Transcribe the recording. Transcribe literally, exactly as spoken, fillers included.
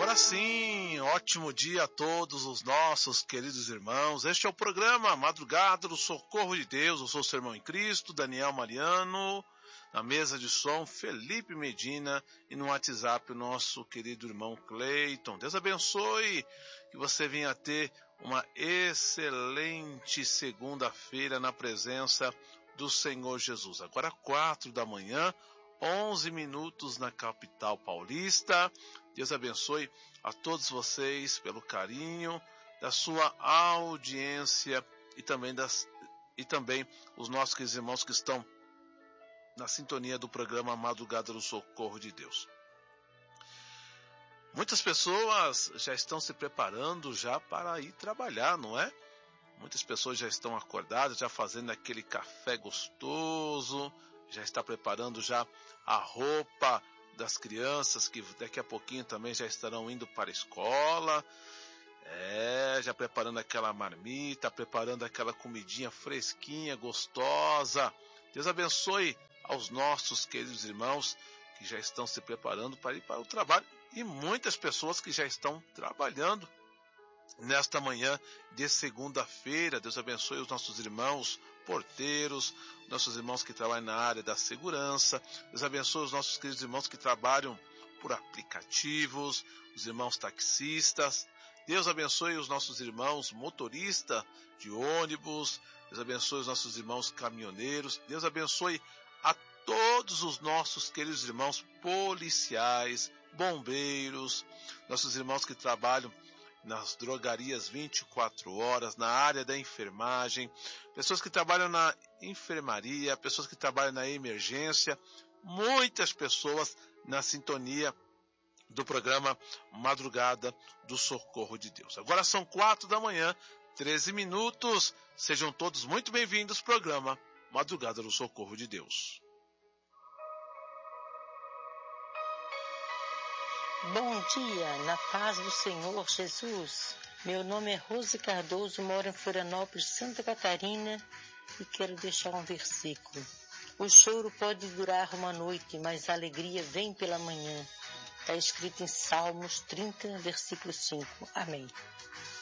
Agora sim, ótimo dia a todos os nossos queridos irmãos. Este é o programa Madrugada do Socorro de Deus. Eu sou o seu irmão em Cristo, Daniel Mariano. Na mesa de som, Felipe Medina. E no WhatsApp, o nosso querido irmão Cleiton. Deus abençoe que você venha ter uma excelente segunda-feira na presença do Senhor Jesus. Agora quatro da manhã, onze minutos na capital paulista. Deus abençoe a todos vocês pelo carinho da sua audiência e também, das, e também os nossos queridos irmãos que estão na sintonia do programa Madrugada do Socorro de Deus. Muitas pessoas já estão se preparando já para ir trabalhar, não é? Muitas pessoas já estão acordadas, já fazendo aquele café gostoso, já está preparando já a roupa das crianças que daqui a pouquinho também já estarão indo para a escola. É, já preparando aquela marmita, preparando aquela comidinha fresquinha, gostosa. Deus abençoe aos nossos queridos irmãos que já estão se preparando para ir para o trabalho e muitas pessoas que já estão trabalhando nesta manhã de segunda-feira. Deus abençoe os nossos irmãos porteiros, nossos irmãos que trabalham na área da segurança. Deus abençoe os nossos queridos irmãos que trabalham por aplicativos, os irmãos taxistas. Deus abençoe os nossos irmãos motoristas de ônibus. Deus abençoe os nossos irmãos caminhoneiros. Deus abençoe a todos os nossos queridos irmãos policiais, bombeiros, nossos irmãos que trabalham nas drogarias vinte e quatro horas, na área da enfermagem, pessoas que trabalham na enfermaria, pessoas que trabalham na emergência, muitas pessoas na sintonia do programa Madrugada do Socorro de Deus. Agora são quatro da manhã, treze minutos. Sejam todos muito bem-vindos ao programa Madrugada do Socorro de Deus. Bom dia, na paz do Senhor Jesus. Meu nome é Rose Cardoso, moro em Florianópolis, Santa Catarina, e quero deixar um versículo. O choro pode durar uma noite, mas a alegria vem pela manhã. Está escrito em Salmos trinta, versículo cinco. Amém.